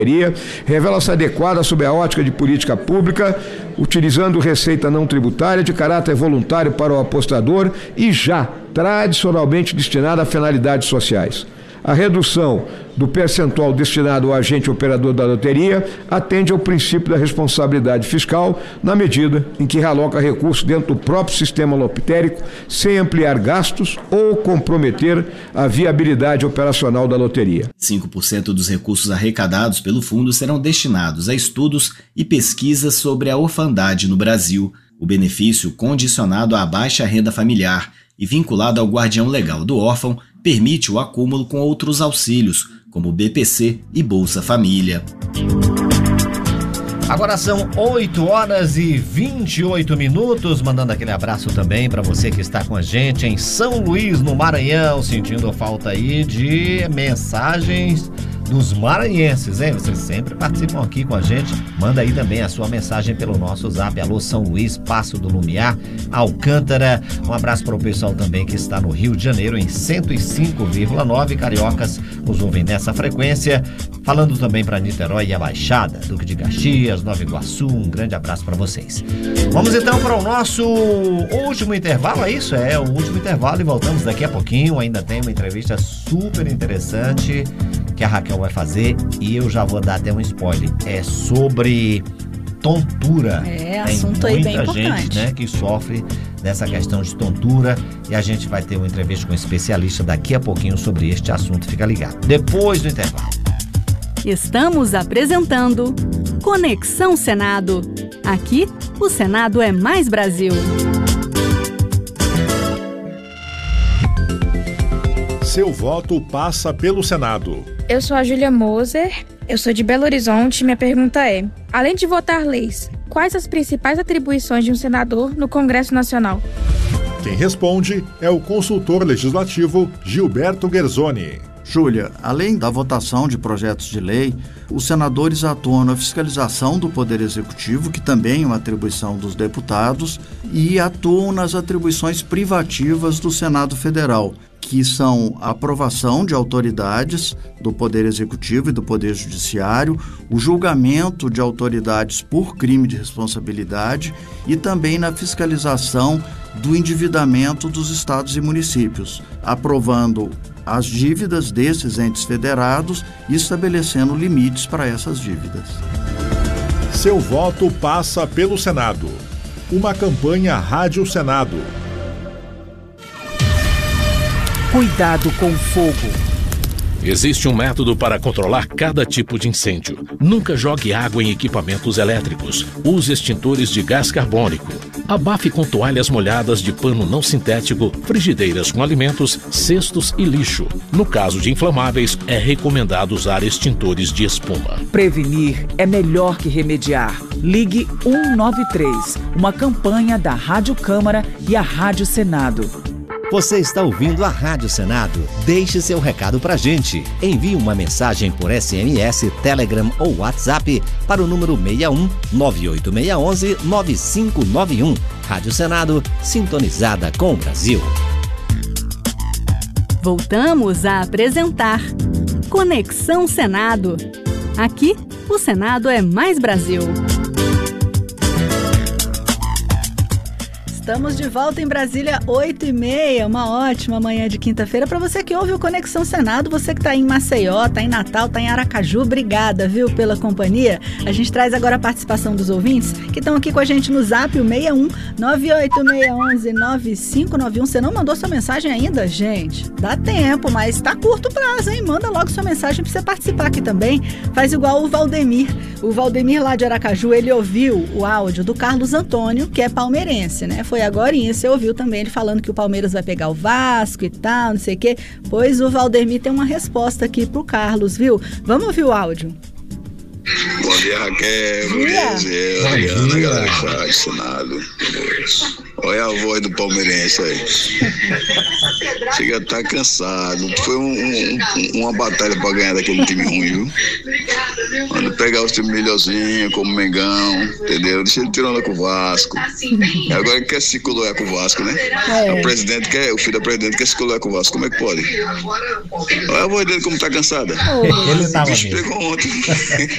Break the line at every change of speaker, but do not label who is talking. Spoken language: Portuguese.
revela-se adequada sob a ótica de política pública, utilizando receita não tributária de caráter voluntário para o apostador e já tradicionalmente destinada a finalidades sociais. A redução do percentual destinado ao agente operador da loteria atende ao princípio da responsabilidade fiscal na medida em que realoca recursos dentro do próprio sistema lotérico sem ampliar gastos ou comprometer a viabilidade operacional da loteria.
5% dos recursos arrecadados pelo fundo serão destinados a estudos e pesquisas sobre a orfandade no Brasil. O benefício, condicionado à baixa renda familiar e vinculado ao guardião legal do órfão, permite o acúmulo com outros auxílios, como BPC e Bolsa Família.
Agora são 8h28, mandando aquele abraço também para você que está com a gente em São Luís, no Maranhão, sentindo falta aí de mensagens dos maranhenses, hein? Vocês sempre participam aqui com a gente. Manda aí também a sua mensagem pelo nosso zap. Alô, São Luís, Passo do Lumiar, Alcântara. Um abraço para o pessoal também que está no Rio de Janeiro em 105,9. Cariocas nos ouvem nessa frequência. Falando também para Niterói e a Baixada, Duque de Caxias, Nova Iguaçu. Um grande abraço para vocês. Vamos então para o nosso último intervalo, é isso? É o último intervalo e voltamos daqui a pouquinho. Ainda tem uma entrevista super interessante que a Raquel vai fazer e eu já vou dar até um spoiler. É sobre tontura.
Assunto aí bem importante.
Muita gente, né, que sofre dessa questão de tontura e a gente vai ter uma entrevista com um especialista daqui a pouquinho sobre este assunto. Fica ligado. Depois do intervalo.
Estamos apresentando Conexão Senado. Aqui, o Senado é mais Brasil.
Seu voto passa pelo Senado.
Eu sou a Júlia Moser, eu sou de Belo Horizonte e minha pergunta é: além de votar leis, quais as principais atribuições de um senador no Congresso Nacional?
Quem responde é o consultor legislativo Gilberto Guerzoni.
Júlia, além da votação de projetos de lei, os senadores atuam na fiscalização do Poder Executivo, que também é uma atribuição dos deputados, e atuam nas atribuições privativas do Senado Federal, que são a aprovação de autoridades do Poder Executivo e do Poder Judiciário, o julgamento de autoridades por crime de responsabilidade e também na fiscalização do endividamento dos estados e municípios, aprovando as dívidas desses entes federados e estabelecendo limites para essas dívidas.
Seu voto passa pelo Senado. Uma campanha Rádio Senado.
Cuidado com o fogo.
Existe um método para controlar cada tipo de incêndio. Nunca jogue água em equipamentos elétricos. Use extintores de gás carbônico. Abafe com toalhas molhadas de pano não sintético, frigideiras com alimentos, cestos e lixo. No caso de inflamáveis, é recomendado usar extintores de espuma.
Prevenir é melhor que remediar. Ligue 193, uma campanha da Rádio Câmara e a Rádio Senado.
Você está ouvindo a Rádio Senado? Deixe seu recado pra gente. Envie uma mensagem por SMS, Telegram ou WhatsApp para o número 61 98611 9591. Rádio Senado, sintonizada com o Brasil.
Voltamos a apresentar Conexão Senado. Aqui, o Senado é mais Brasil. Estamos de volta em Brasília, 8h30, uma ótima manhã de quinta-feira. Para você que ouve o Conexão Senado, você que está em Maceió, está em Natal, está em Aracaju, obrigada, viu, pela companhia. A gente traz agora a participação dos ouvintes que estão aqui com a gente no zap, o 61 98611 9591. Você não mandou sua mensagem ainda? Gente, dá tempo, mas está curto prazo, hein? Manda logo sua mensagem para você participar aqui também. Faz igual o Valdemir. O Valdemir lá de Aracaju, ele ouviu o áudio do Carlos Antônio, que é palmeirense, né? Foi agorinha, você ouviu também ele falando que o Palmeiras vai pegar o Vasco e tal, não sei o quê. Pois o Valdemir tem uma resposta aqui pro Carlos, viu? Vamos ouvir o áudio.
Bom dia, Raquel. Bom dia, Zé. Ana, galera que está do Senado. Olha a voz do palmeirense aí. Chega a estar cansado. Foi uma batalha para ganhar daquele time ruim, viu? Quando pegar os times melhorzinhos, como o Mengão, entendeu? Deixa ele tirando com o Vasco. E agora ele quer se colocar com o Vasco, né? O filho da presidente quer se colocar com o Vasco. Como é que pode? Olha a voz dele como está cansada.
Ele estava
Pegou ontem.